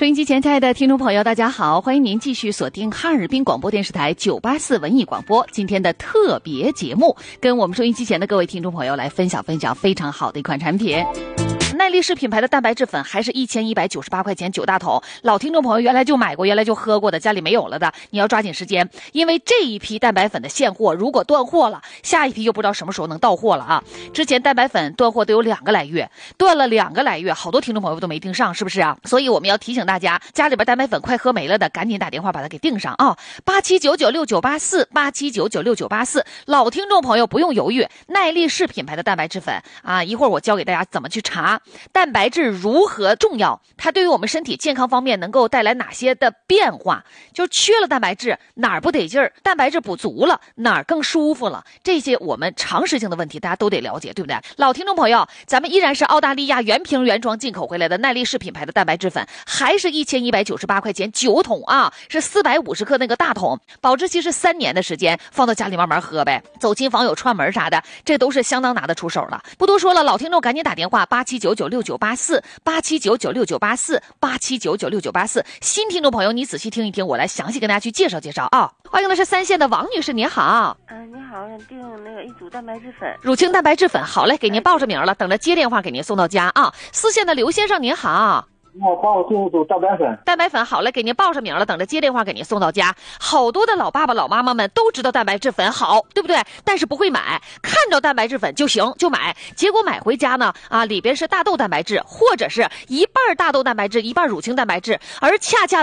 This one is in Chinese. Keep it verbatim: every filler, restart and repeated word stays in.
收音机前亲爱的听众朋友大家好，欢迎您继续锁定哈尔滨广播电视台九八四文艺广播今天的特别节目，跟我们收音机前的各位听众朋友来分享分享非常好的一款产品。耐力士品牌的蛋白质粉还是一千一百九十八块钱九大桶，老听众朋友原来就买过，原来就喝过的，家里没有了的，你要抓紧时间，因为这一批蛋白粉的现货如果断货了，下一批又不知道什么时候能到货了啊！之前蛋白粉断货都有两个来月，断了两个来月，好多听众朋友都没订上，是不是啊？所以我们要提醒大家，家里边蛋白粉快喝没了的，赶紧打电话把它给订上啊！八七九九六九八四八七九九六九八四，老听众朋友不用犹豫，耐力士品牌的蛋白质粉啊，一会儿我教给大家怎么去查。蛋白质如何重要，它对于我们身体健康方面能够带来哪些的变化，就缺了蛋白质哪儿不得劲儿，蛋白质补足了哪儿更舒服了，这些我们常识性的问题大家都得了解，对不对？老听众朋友，咱们依然是澳大利亚原瓶原装进口回来的耐力士品牌的蛋白质粉，还是一千一百九十八块钱九桶啊，是四百五十克那个大桶，保质期是三年的时间，放到家里慢慢喝呗，走亲访友串门啥的，这都是相当拿得出手了。不多说了，老听众赶紧打电话八七九九六九八四八七九九六九八四八七九九六九八四，新听众朋友你仔细听一听，我来详细跟大家去介绍介绍啊。欢迎的是三线的王女士，您好。 嗯、呃，你好，想订那个一组蛋白质粉， 乳清蛋白质粉，好嘞，给您报上名了，等着接电话给您送到家啊。四线的刘先生您好。 我帮我订一组蛋白粉， 蛋白粉好了，给您报上名了，等着接电话给您送到家。好多的老爸爸老妈妈们都知道蛋白质粉好，对不对？但是不会买，看着蛋白质粉就行就买，结果买回家呢啊，里边是大豆蛋白质，或者是一半大豆蛋白质一半乳清蛋白质，而恰恰